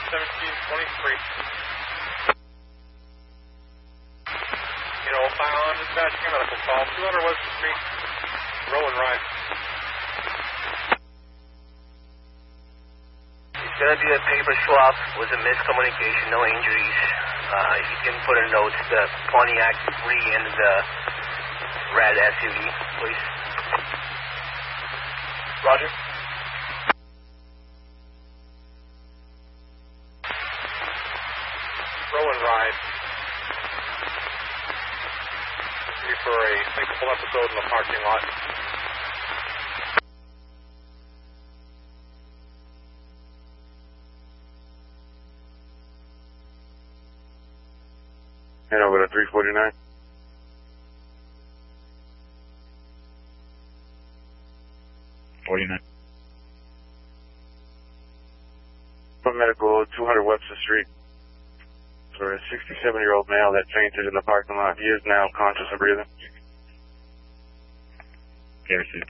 1723. On dispatching a medical call, 200 West Street, roll and ride. It's going to be a paper swap, was a miscommunication, no injuries. If you can put a note, the Pontiac re-end the red SUV, please. Roger. Roll and ride. For a single episode in the parking lot. Head over to 349. From medical, 200 Webster Street. For a 67-year-old male that fainted in the parking lot. He is now conscious and breathing. Okay, received.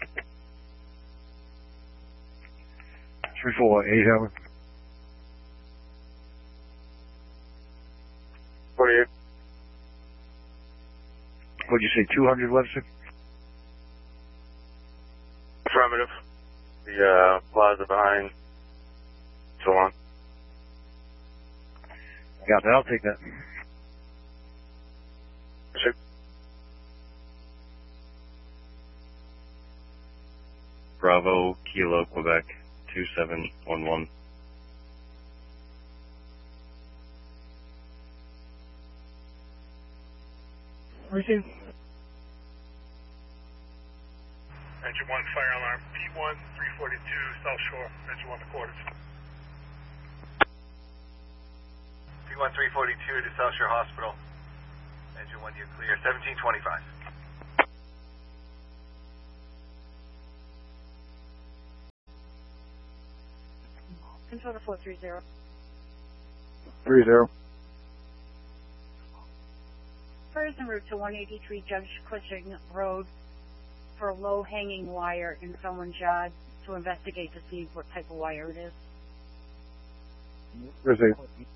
348, Howard. 48. What'd you say, 200 Webster? Affirmative. The plaza behind. So on. Got that, I'll take that. Sure. Bravo, Kilo, Quebec, 2711. Receive. Engine 1 fire alarm, P1 342 South Shore, Engine 1 to quarters. P1 342 to South Shore Hospital. Engine 1, you're clear. 1725. Control to 430. 30. First en route to 183 Judge Cushing Road for a low-hanging wire in someone's yard to investigate to see what type of wire it is. Receive.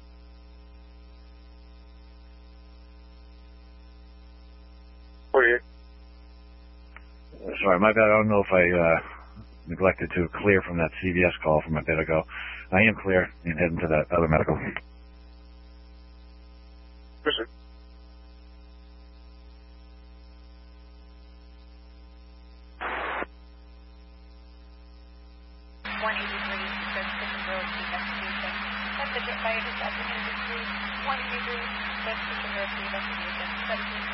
Sorry, my bad. I don't know if I neglected to clear from that CVS call from a bit ago. I am clear and heading to that other medical. Listen. Fire this afternoon, 183, West Kitchen Road, investigation, 17.